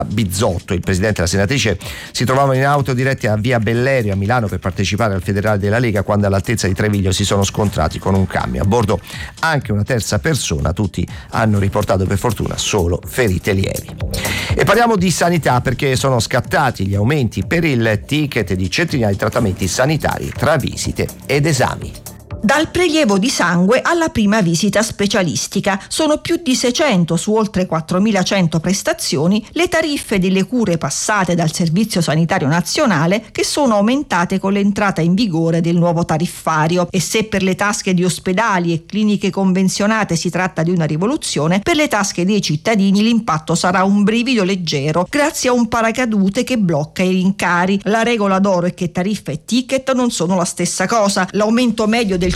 Bizzotto, il presidente e la senatrice si trovavano in auto dirette a via Bellerio a Milano per partecipare al federale della Lega quando all'altezza di Treviglio si sono scontrati con un camion. A bordo anche una terza persona, tutti hanno riportato per fortuna solo ferite lievi. E parliamo di sanità perché sono scattati gli aumenti per il ticket di centinaia di trattamenti sanitari tra visite ed esami. Dal prelievo di sangue alla prima visita specialistica. Sono più di 600 su oltre 4.100 prestazioni le tariffe delle cure passate dal Servizio Sanitario Nazionale, che sono aumentate con l'entrata in vigore del nuovo tariffario. E se per le tasche di ospedali e cliniche convenzionate si tratta di una rivoluzione, per le tasche dei cittadini l'impatto sarà un brivido leggero, grazie a un paracadute che blocca i rincari. La regola d'oro è che tariffa e ticket non sono la stessa cosa. L'aumento medio del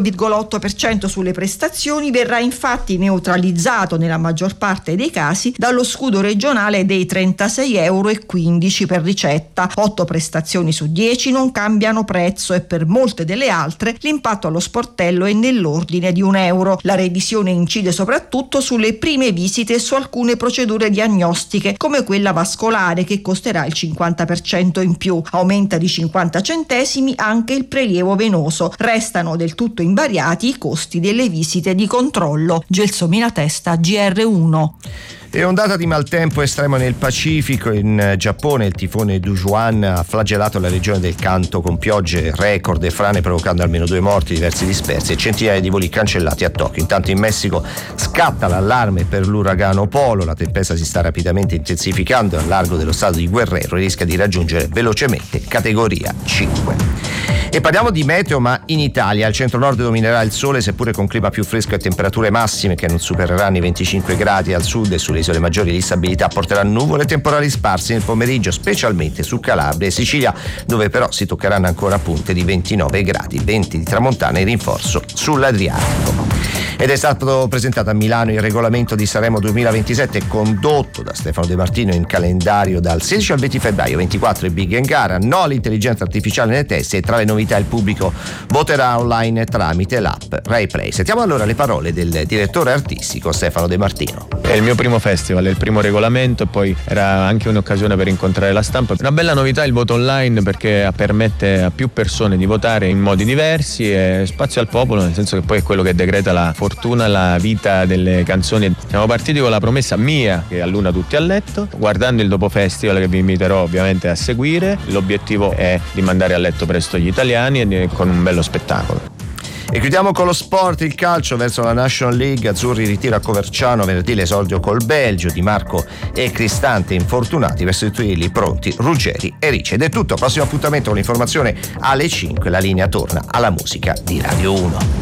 5,8% sulle prestazioni verrà infatti neutralizzato nella maggior parte dei casi dallo scudo regionale dei 36,15 euro per ricetta. 8 prestazioni su 10 non cambiano prezzo e per molte delle altre l'impatto allo sportello è nell'ordine di €1. La revisione incide soprattutto sulle prime visite e su alcune procedure diagnostiche come quella vascolare, che costerà il 50% in più. Aumenta di 50 centesimi anche il prelievo venoso. Restano del tutto invariati i costi delle visite di controllo. Gelsomina Testa, GR1. E ondata di maltempo estremo nel Pacifico. In Giappone il tifone Dujuan ha flagellato la regione del Kanto con piogge record e frane, provocando almeno 2 morti, diversi dispersi e centinaia di voli cancellati a Tokyo. Intanto in Messico scatta l'allarme per l'uragano Polo. La tempesta si sta rapidamente intensificando al largo dello stato di Guerrero e rischia di raggiungere velocemente categoria 5. E parliamo di meteo, ma in Italia. Al centro-nord dominerà il sole, seppure con clima più fresco e temperature massime che non supereranno i 25 gradi. Al sud e sulle isole maggiori l'instabilità porterà nuvole e temporali sparsi nel pomeriggio, specialmente su Calabria e Sicilia, dove però si toccheranno ancora punte di 29 gradi, venti di tramontana e rinforzo sull'Adriatico. Ed è stato presentato a Milano il regolamento di Sanremo 2027, condotto da Stefano De Martino, in calendario dal 16 al 20 febbraio, 24 il Big in gara, no all'intelligenza artificiale nei test, e tra le novità il pubblico voterà online tramite l'app RaiPlay. Sentiamo allora le parole del direttore artistico Stefano De Martino. È il mio primo festival, è il primo regolamento e poi era anche un'occasione per incontrare la stampa. Una bella novità il voto online, perché permette a più persone di votare in modi diversi e spazio al popolo, nel senso che poi è quello che decreta la fortuna, la vita delle canzoni. Siamo partiti con la promessa mia che alluna tutti a letto, guardando il dopo festival che vi inviterò ovviamente a seguire. L'obiettivo è di mandare a letto presto gli italiani e con un bello spettacolo. E chiudiamo con lo sport, il calcio verso la National League. Azzurri ritiro a Coverciano, venerdì l'esordio col Belgio, Di Marco e Cristante infortunati, verso i tuili pronti Ruggeri e Ricci. Ed è tutto, prossimo appuntamento con l'informazione alle 5, la linea torna alla musica di Radio 1.